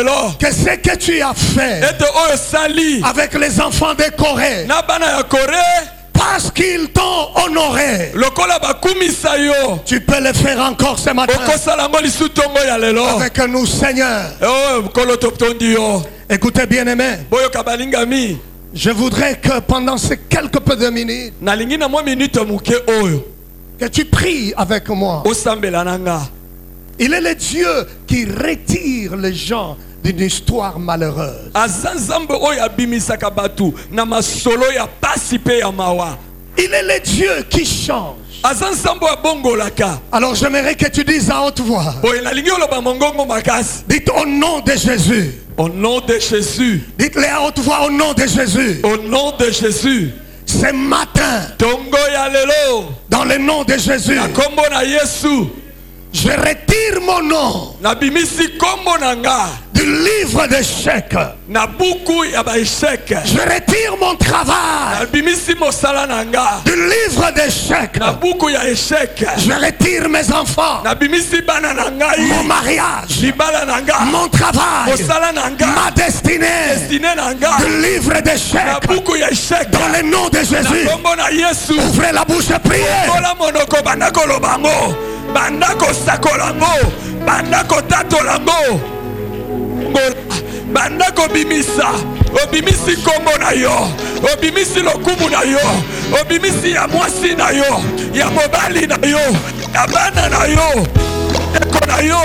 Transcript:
que ce que tu as fait avec les enfants de Corée, parce qu'ils t'ont honoré, tu peux le faire encore ce matin avec nous, Seigneur. Écoutez, bien-aimés, je voudrais que pendant ces quelques peu de minutes, que tu pries avec moi. Il est le Dieu qui retire les gens d'une histoire malheureuse. Il est le Dieu qui change. Alors j'aimerais que tu dises à haute voix. Dites au nom de Jésus. Au nom de Jésus. Dites-le à haute voix, au nom de Jésus. Au nom de Jésus. Ce matin, dans le nom de Jésus, je retire mon nom du livre d'échecs. Je retire mon travail du livre d'échecs. Je retire mes enfants, mon mariage, mon travail, ma destinée du livre d'échecs. Dans le nom de Jésus, ouvrez la bouche et priez. Bandako sakolango, bandako tatolango, bandako bimisa, obimisi kombo na yo, obimisi lokumu na yo, obimisi ya mwasi na yo, ya mobali na yo, ya bana na yo, eko na yo.